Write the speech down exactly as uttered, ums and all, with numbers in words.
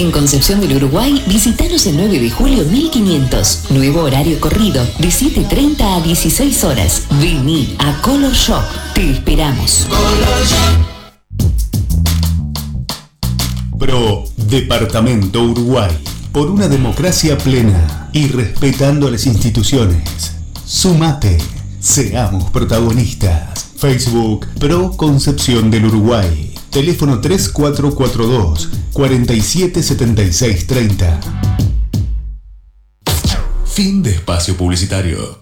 En Concepción del Uruguay, visítanos el nueve de julio mil quinientos. Nuevo horario corrido, de siete treinta a dieciséis horas. Vení a Color Shop. Te esperamos. Color Shop. Pro Departamento Uruguay. Por una democracia plena y respetando a las instituciones. Sumate. Seamos protagonistas. Facebook Pro Concepción del Uruguay. Teléfono tres cuatro cuatro dos, cuatro siete siete seis tres cero. Fin de espacio publicitario.